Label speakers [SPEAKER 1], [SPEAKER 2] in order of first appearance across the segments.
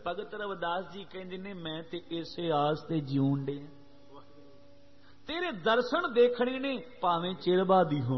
[SPEAKER 1] भगत रविदास जी कहते ने मैं ते इसे आस ते जीउण डे तेरे दर्शन देखने ने भावें चिरबादी हो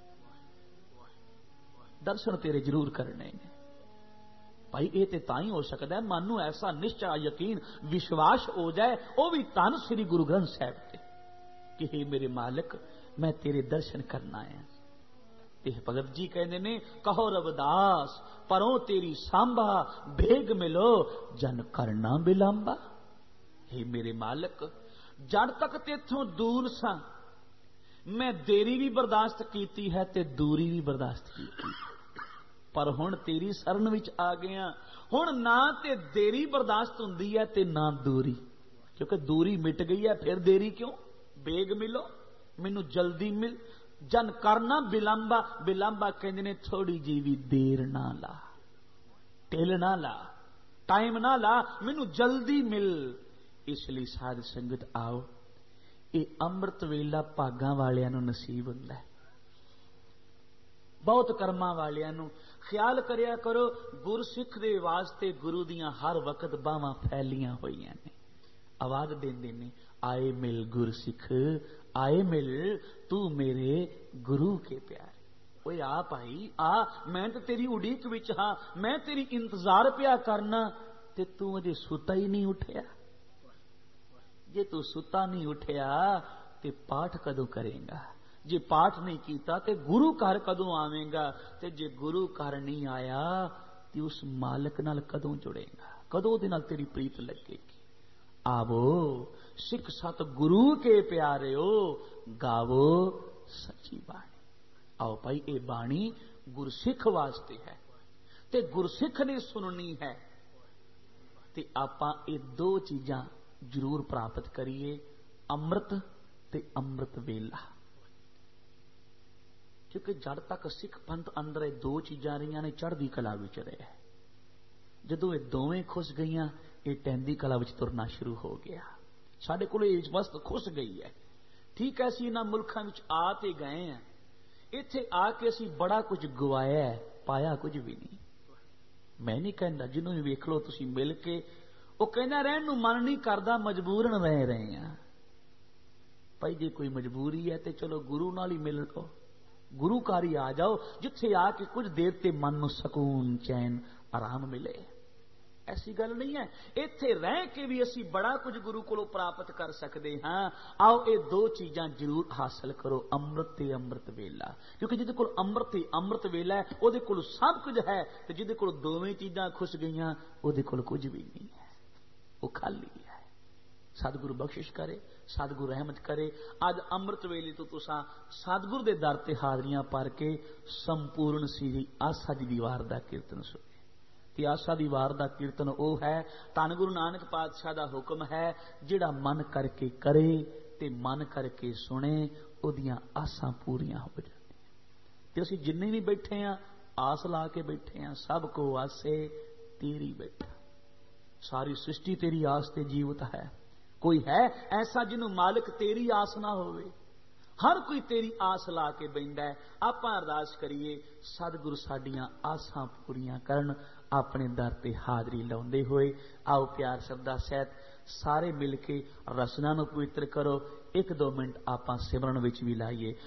[SPEAKER 1] दर्शन तेरे जरूर करने ने भाई ये तो तां ही हो सकता है मन नूं ऐसा निश्चय यकीन विश्वास हो जाए वह भी धन श्री गुरु ग्रंथ साहिब ते कि हे मेरे मालिक मैं तेरे दर्शन करना है। ते भगत जी कहते ने कहो रविदास परों तेरी सांभा भेग मिलो जन करना बिलांबा। हे मेरे मालिक जड़ तक तेथों दूर सा मैं देरी भी बर्दाश्त की है ते दूरी भी बर्दाश्त की पर हुण तेरी शरण विच आ गया हुण ना ते देरी बर्दाश्त हुंदी है ते ना दूरी क्योंकि दूरी मिट गई है फिर देरी क्यों। बेग मिलो मैनू जल्दी मिल जन करना बिलांबा बिलांबा कहंदे ने थोड़ी जी भी देर ना ला ढिल ना ला टाइम ना ला मैनू जल्दी मिल। इसलिए साध संगत आओ ये अमृत वेला भागां वालियां नूं नसीब हुंदा है बहुत कर्मां वालियां नूं। ख्याल करिया करो गुरसिख दे वास्ते गुरु दियां हर वक्त बाहां फैलियां होईयां ने आवाज देंदे ने आए मिल गुरसिख आए मिल तू मेरे गुरु के प्यारे। ओए आ भाई आ मैं तो तेरी उड़ीक विच हां मैं तेरी इंतजार पिया करना ते तू अजे सुता ही नहीं उठिया। जे तू सुता नहीं उठिया ते पाठ कदों करेगा जे पाठ नहीं कीता ते गुरु घर कदों आवेगा ते जे गुरु घर नहीं आया ते उस मालिक नाल कदों जुड़ेगा कदों दे नाल तेरी प्रीत लगेगी। आवो सिख सत गुरु के प्यारे हो गावो सच्ची बाणी। आओ भाई ये बाणी गुरसिख वास्ते है ते गुरसिख ने सुननी है ते आपां ये दो चीजां जरूर प्राप्त करिए अमृत ते अमृत वेला। क्योंकि जड़ तक सिख पंथ अंदर ये दो चीजां रही ने चढ़दी कला विच रहे जदों ये दोवें खुस गईयां ये टहंदी कला विच तुरना शुरू हो गया। साडे कोल इस वस्त खुस गई है ठीक है असीं इन्हां मुल्कां विच आ ते गए हैं इत्थे आके असीं बड़ा कुछ गवाया है पाया कुछ भी नहीं। मैं नहीं कहंदा जिन्हों भी वेख लो तुसीं मिल के वो कहना रहन नूं मन नहीं करदा मजबूरन रह रहे हैं। भाई जे कोई मजबूरी है तो चलो गुरु नाल ही मिल लो गुरु घर ही आ जाओ जिथे आके कुछ देर ते मन नूं सकून चैन आराम मिले। ऐसी गल नहीं है इत्थे रह के भी असी बड़ा कुछ गुरु कोलों प्राप्त कर सकते हाँ। आओ ये दो चीजां जरूर हासिल करो अमृत ते अमृत वेला क्योंकि जिहदे कोल अमृत ही अमृत वेला है उहदे कोल सब कुछ है ते जिहदे कोल दोवें चीजां खुस गईयां उहदे कोल कुछ भी नहीं है वो खाली है। सतगुरु बख्शिश करे सतगुरु रहमत करे। अज अमृत वेले तो तुसां सतगुरु दे दर ते हाजरियां भर के संपूर्ण श्री आसा दी दीवार दा कीर्तन सुने ते आसा दी वार दा कीर्तन ओ है धन गुरु नानक पातशाह दा हुक्म है जिहड़ा मन करके करे ते मन करके सुने ओदियां आसां पूरियां हो जांदियां। ते असीं जिन्ने भी बैठे हैं आस ला के बैठे हैं सब को आसे तेरी बैठा सारी सृष्टि तेरी आस ते जीवित है। कोई है ऐसा जिन्हों मालिक तेरी आस ना होवे हर कोई तेरी आस ला के बहिंदा है। आपां अरदास करिए सतगुरु साडियां आसां पूरियां करन अपने दर ते हाजरी लाउंदे होए। आओ प्यार श्रद्धा सहित सारे मिल के रसना नूं पवित्र करो। एक दो मिनट आपां सिमरन विच भी लाइए।